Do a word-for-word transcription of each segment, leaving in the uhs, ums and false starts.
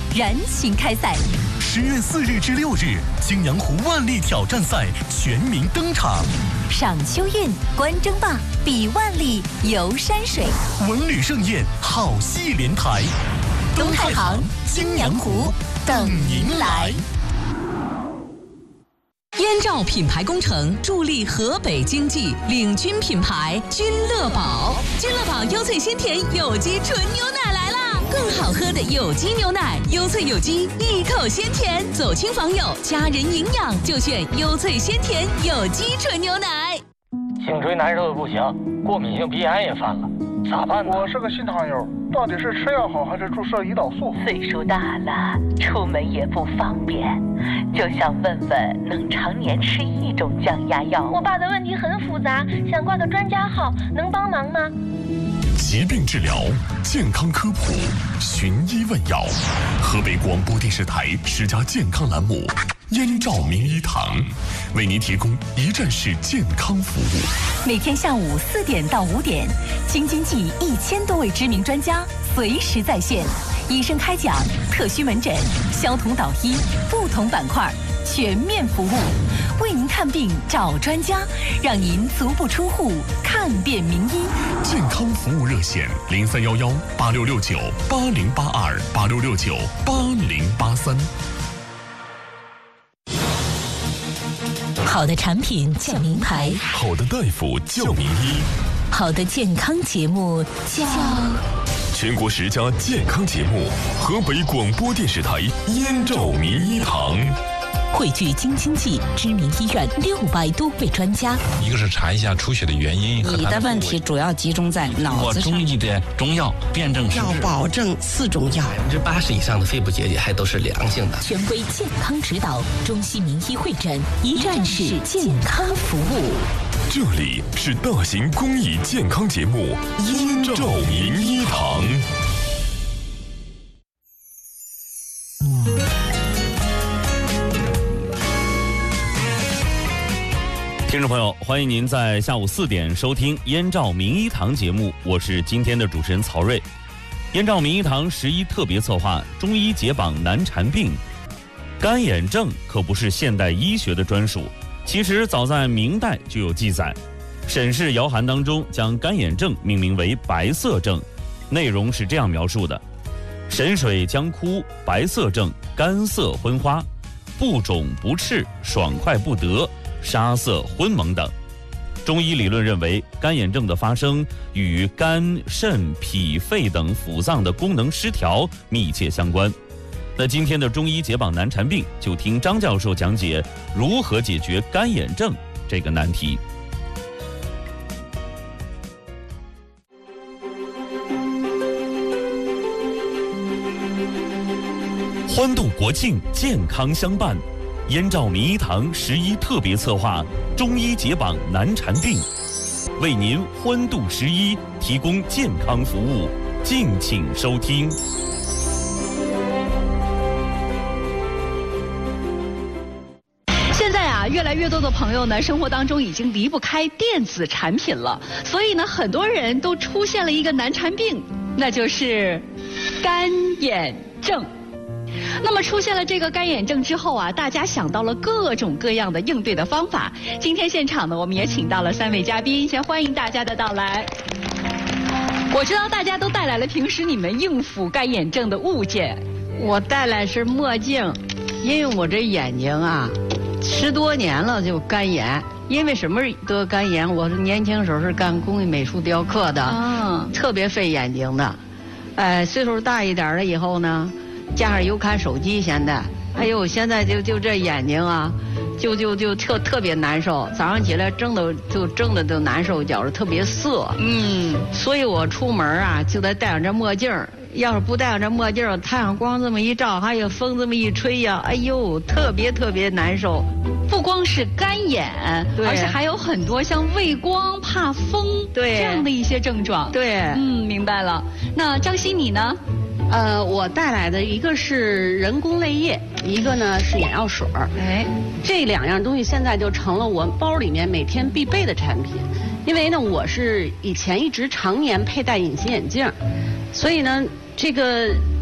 燃情开赛。 十月四日至六日，青阳湖万历挑战赛全民登场。 赏秋韵，观争霸，比万历，游山水， 文旅盛宴，好戏连台。 东太行、青阳湖等您来。 燕赵品牌工程助力河北经济，领军品牌君乐宝。君乐宝优萃鲜甜有机纯牛奶来啦！更好喝的有机牛奶，优萃有机，一口鲜甜，走亲访友，家人营养就选优萃鲜甜有机纯牛奶。 颈椎难受的不行，过敏性鼻炎也犯了，咋办呢？ 我是个新糖友，到底是吃药好还是注射胰岛素？ 岁数大了，出门也不方便，就想问问能常年吃一种降压药。 我爸的问题很复杂，想挂个专家号，能帮忙吗？ 疾病治疗，健康科普，寻医问药。河北广播电视台十佳健康栏目燕赵名医堂，为您提供一站式健康服务。 每天下午四点到五点，京津冀一千多位知名专家随时在线，医生开讲，特需门诊，消同导医，不同板块全面服务，为您看病找专家，让您足不出户看遍名医。 健康服务热线零三幺幺八六六九八零八二八六六九八零八三。 好的产品叫名牌， 好的大夫叫名医， 好的健康节目叫全国十佳健康节目，河北广播电视台燕赵名医堂。 汇聚京津冀知名医院六百多位专家。 一个是查一下出血的原因和你的问题主要集中在脑子上。 中医的中药辨证施治， 要保证四种药。 百分之八十以上的肺部结节还都是良性的。 权威健康指导，中西名医会诊，一站式健康服务。 这里是大型公益健康节目燕赵名医堂。 听众朋友，欢迎您在下午四点收听燕赵名医堂节目，我是今天的主持人曹睿。燕赵名医堂十一特别策划中医解绑难缠病。干眼症可不是现代医学的专属，其实早在明代就有记载。沈氏谣函当中将干眼症命名为白色症，内容是这样描述的：神水将枯，白色症，干涩昏花，不肿不赤，爽快不得，沙色昏蒙等。中医理论认为，干眼症的发生与肝、肾、脾、肺等腑脏的功能失调密切相关。那今天的中医解绑难缠病，就听张教授讲解如何解决干眼症这个难题。欢度国庆，健康相伴。燕赵名医堂十一特别策划中医解绑难缠病，为您欢度十一提供健康服务，敬请收听。 现在啊，越来越多的朋友呢，生活当中已经离不开电子产品了，所以呢，很多人都出现了一个难缠病，那就是干眼症。那么出现了这个干眼症之后啊，大家想到了各种各样的应对的方法。今天现场呢，我们也请到了三位嘉宾，先欢迎大家的到来。我知道大家都带来了平时你们应付干眼症的物件。 我带来是墨镜，因为我这眼睛啊，十多年了就干眼。因为什么得干眼？我是年轻时候是干工艺美术雕刻的， 啊， 特别费眼睛的。哎，岁数大一点了以后呢，加上又看手机，现在，哎呦，现在就就这眼睛啊，就就就特特别难受，早上起来睁的就睁的都难受，觉着特别涩。 嗯， 所以我出门啊就得戴上这墨镜，要是不戴上这墨镜，太阳光这么一照，还有风这么一吹呀，哎呦，特别特别难受。 不光是干眼，而且还有很多像畏光、怕风这样的一些症状。 对， 嗯，明白了。那张希你呢？ 呃，我带来的一个是人工泪液，一个呢是眼药水儿。 哎， 这两样东西现在就成了我包里面每天必备的产品。因为呢，我是以前一直常年佩戴隐形眼镜，所以呢，这个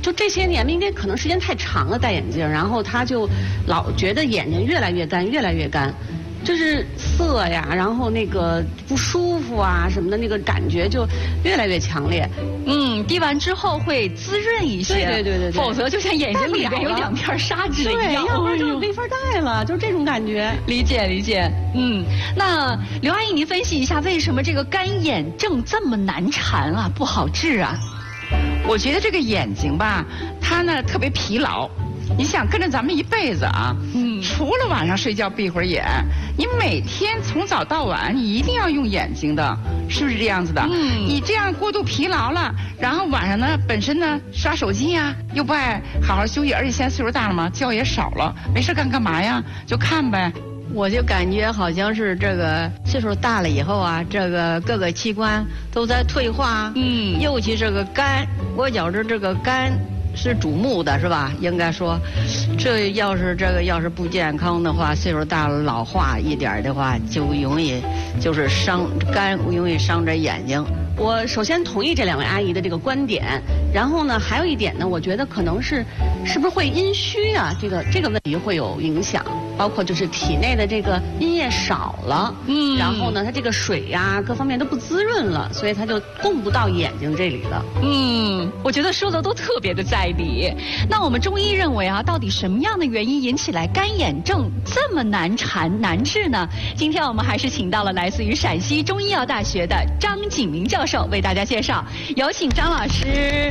就这些年，因为可能时间太长了戴眼镜，然后他就老觉得眼睛越来越干，越来越干。就是涩呀，然后那个不舒服啊什么的，那个感觉就越来越强烈。 嗯，滴完之后会滋润一些， 对对对对对， 否则就像眼睛里边有两片砂纸一样， 要不然就没法戴了，就是这种感觉。 理解理解，嗯，那刘阿姨您分析一下，为什么这个干眼症这么难缠啊，不好治啊？ 我觉得这个眼睛吧，它呢特别疲劳。你想跟着咱们一辈子啊，嗯，除了晚上睡觉闭会儿眼，你每天从早到晚你一定要用眼睛的，是不是这样子的？嗯，你这样过度疲劳了，然后晚上呢本身呢刷手机呀，又不爱好好休息，而且现在岁数大了嘛，觉也少了，没事干干嘛呀？就看呗。 我就感觉好像是这个岁数大了以后啊，这个各个器官都在退化，嗯，尤其这个肝，我觉着这个肝是主目的是吧？应该说，这要是这个要是不健康的话，岁数大了老化一点的话，就容易就是伤肝，容易伤着眼睛。 我首先同意这两位阿姨的这个观点，然后呢，还有一点呢，我觉得可能是是不是会阴虚啊？这个这个问题会有影响，包括就是体内的这个阴液少了，嗯，然后呢，它这个水呀、啊、各方面都不滋润了，所以它就供不到眼睛这里了。 嗯，我觉得说的都特别的在理。那我们中医认为啊，到底什么样的原因引起来干眼症这么难缠难治呢？今天我们还是请到了来自于陕西中医药大学的张景明教授为大家介绍，有请张老师。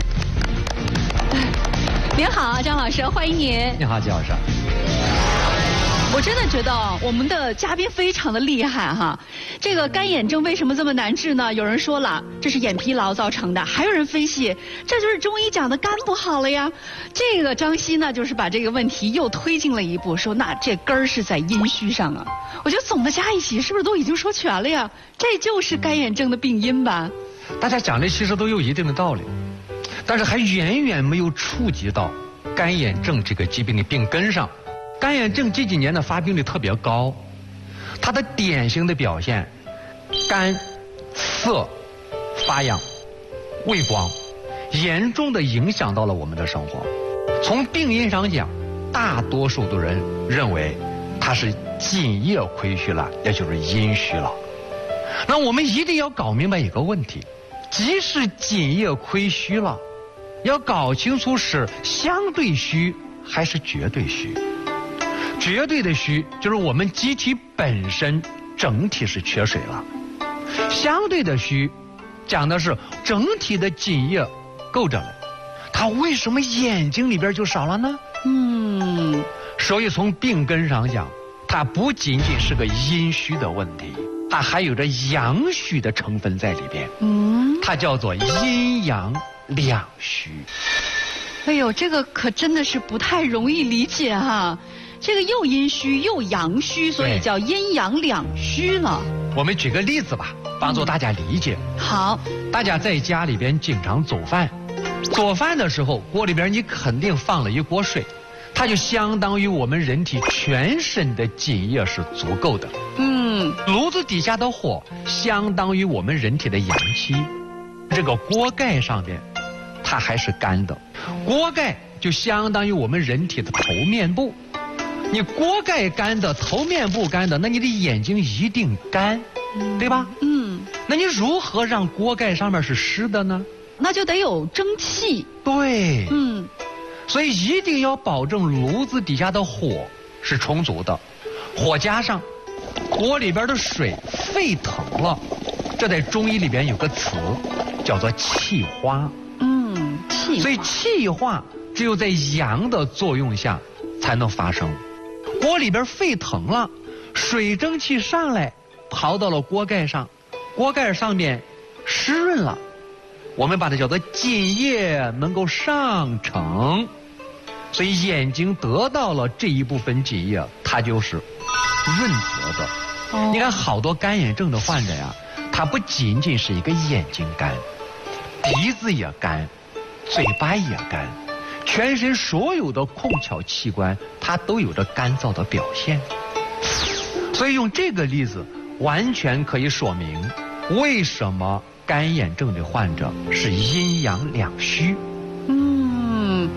您好，张老师，欢迎您。 你好，季老师。 我真的觉得我们的嘉宾非常的厉害哈。这个干眼症为什么这么难治呢？有人说了，这是眼疲劳造成的，还有人分析，这就是中医讲的肝不好了呀。这个张希呢，就是把这个问题又推进了一步，说那这根儿是在阴虚上啊。我觉得总的加一起，是不是都已经说全了呀？这就是干眼症的病因吧？ 大家讲的其实都有一定的道理，但是还远远没有触及到干眼症这个疾病的病根上。干眼症这几年的发病率特别高，它的典型的表现，干、涩、发痒、畏光，严重的影响到了我们的生活。从病因上讲，大多数的人认为它是津液亏虚了，也就是阴虚了。那我们一定要搞明白一个问题，即使津液亏虚了，要搞清楚是相对虚还是绝对虚。绝对的虚就是我们机体本身整体是缺水了，相对的虚讲的是整体的津液够着了，它为什么眼睛里边就少了呢？嗯，所以从病根上讲，它不仅仅是个阴虚的问题，它还有着阳虚的成分在里边。嗯，它叫做阴阳两虚。 哎呦，这个可真的是不太容易理解哈。这个又阴虚又阳虚，所以叫阴阳两虚了。 我们举个例子吧，帮助大家理解。 嗯、好， 大家在家里边经常做饭，做饭的时候锅里边你肯定放了一锅水，它就相当于我们人体全身的津液是足够的。嗯，炉子底下的火相当于我们人体的阳气，这个锅盖上面它还是干的，锅盖就相当于我们人体的头面部。你锅盖干的，头面部干的，那你的眼睛一定干，对吧？嗯。那你如何让锅盖上面是湿的呢？ 那就得有蒸汽。 对。嗯。所以一定要保证炉子底下的火是充足的，火加上，锅里边的水沸腾了，这在中医里边有个词叫做气化。嗯，气化。所以气化只有在阳的作用下才能发生。锅里边沸腾了，水蒸气上来，跑到了锅盖上，锅盖上面湿润了，我们把它叫做津液能够上承，所以眼睛得到了这一部分津液，它就是润泽的。哦、你看好多干眼症的患者呀，他不仅仅是一个眼睛干，鼻子也干，嘴巴也干。全身所有的控窍器官，它都有着干燥的表现。所以用这个例子，完全可以说明为什么干眼症的患者是阴阳两虚。 嗯，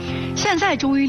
现在中医